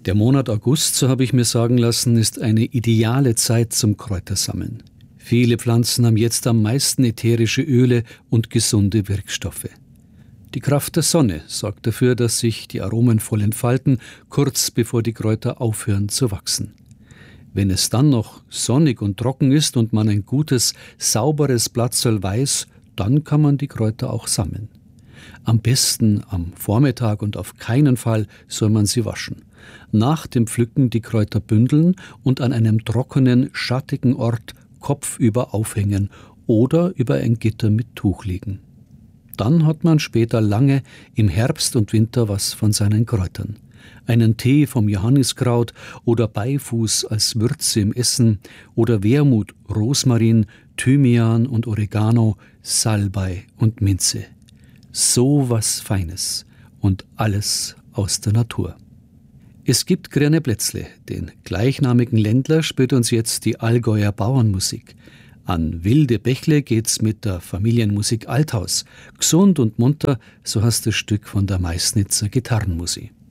Der Monat August, so habe ich mir sagen lassen, ist eine ideale Zeit zum Kräutersammeln. Viele Pflanzen haben jetzt am meisten ätherische Öle und gesunde Wirkstoffe. Die Kraft der Sonne sorgt dafür, dass sich die Aromen voll entfalten, kurz bevor die Kräuter aufhören zu wachsen. Wenn es dann noch sonnig und trocken ist und man ein gutes, sauberes Blattsel weiß, dann kann man die Kräuter auch sammeln. Am besten am Vormittag und auf keinen Fall soll man sie waschen. Nach dem Pflücken die Kräuter bündeln und an einem trockenen, schattigen Ort kopfüber aufhängen oder über ein Gitter mit Tuch legen. Dann hat man später lange im Herbst und Winter was von seinen Kräutern. Einen Tee vom Johanniskraut oder Beifuß als Würze im Essen oder Wermut, Rosmarin, Thymian und Oregano, Salbei und Minze. So was Feines und alles aus der Natur. Es gibt grüne Plätzle. Den gleichnamigen Ländler spielt uns jetzt die Allgäuer Bauernmusik. An wilde Bächle geht's mit der Familienmusik Althaus. Gesund und munter, so heißt das Stück von der Meißnitzer Gitarrenmusik.